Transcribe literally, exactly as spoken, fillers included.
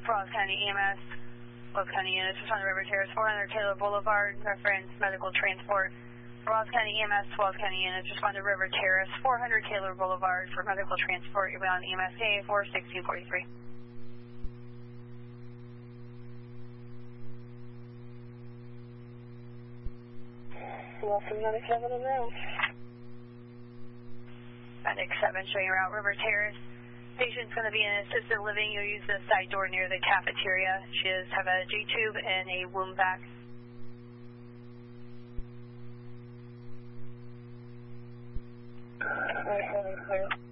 Ross County E M S, Wells County units, respond to River Terrace, four hundred Taylor Boulevard, reference medical transport. Ross County E M S, Wells County units, respond to River Terrace, four hundred Taylor Boulevard for medical transport. You'll be on E M S K four six two four three. Welcome, Medic seven on route. Medic seven showing you route, River Terrace. Patient's going to be in assisted living. You'll use the side door near the cafeteria. She does have a G-tube and a wound vac. Alright, clear.